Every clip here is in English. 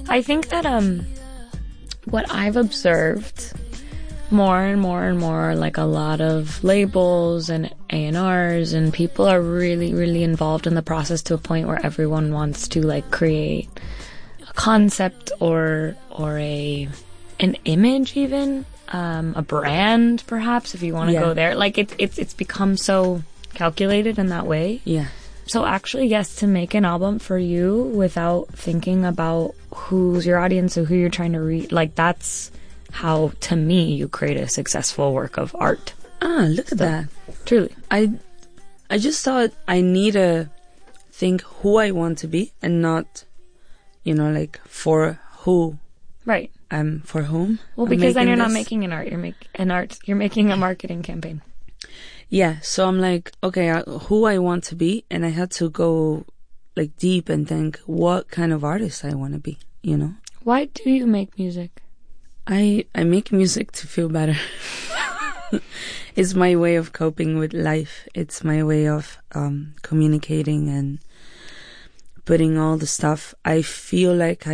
I think that what I've observed more and more and more, like a lot of labels and A&Rs and people are really, really involved in the process to a point where everyone wants to like create a concept or an image even, a brand perhaps if you want to go there. Like it's become so calculated in that way. Yeah. So actually, yes, to make an album for you without thinking about who's your audience or who you're trying to reach, like that's how, to me, you create a successful work of art. Ah, look at that. Truly. I just thought I need to think who I want to be and not, like for who. Right. For whom. Well, because then you're not making an art. You're making a marketing campaign. Yeah, so I'm like, okay, who I want to be, and I had to go like deep and think what kind of artist I want to be, Why do you make music? I make music to feel better. It's my way of coping with life. It's my way of communicating and putting all the stuff. I feel like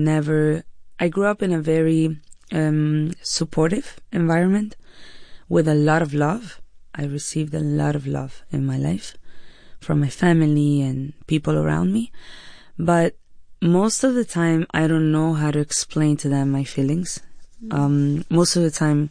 I grew up in a very supportive environment with a lot of love. I received a lot of love in my life from my family and people around me. But most of the time, I don't know how to explain to them my feelings. Most of the time,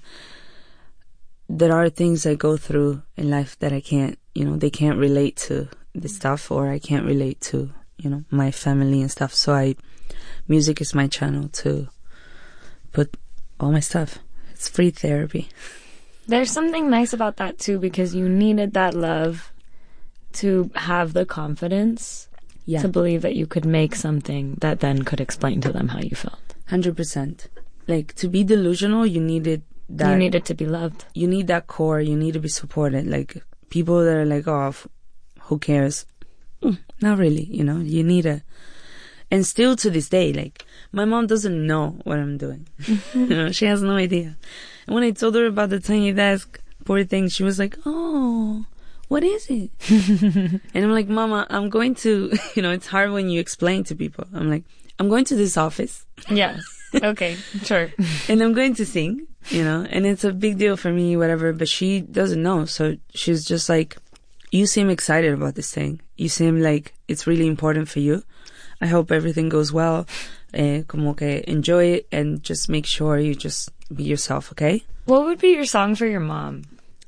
there are things I go through in life that I can't, they can't relate to the stuff, or I can't relate to, my family and stuff. So music is my channel to put all my stuff. It's free therapy. There's something nice about that too, because you needed that love to have the confidence to believe that you could make something that then could explain to them how you felt. 100%. Like, to be delusional, you needed that. You needed to be loved. You need that core. You need to be supported. Like, people that are like, oh, who cares? Not really, You need a... And still to this day, like, my mom doesn't know what I'm doing. She has no idea. And when I told her about the tiny desk, poor thing, she was like, oh, what is it? And I'm like, Mama, I'm going to, it's hard when you explain to people. I'm like, I'm going to this office. Yes. Okay, sure. And I'm going to sing, and it's a big deal for me, whatever, but she doesn't know. So she's just like, you seem excited about this thing. You seem like it's really important for you. I hope everything goes well. Como que enjoy it and just make sure you just be yourself, okay? What would be your song for your mom?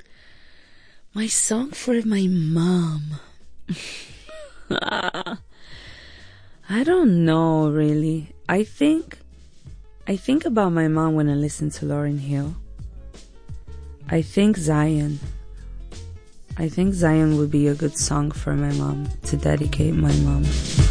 My song for my mom? I don't know, really. I think about my mom when I listen to Lauryn Hill. I think Zion would be a good song for my mom, to dedicate my mom.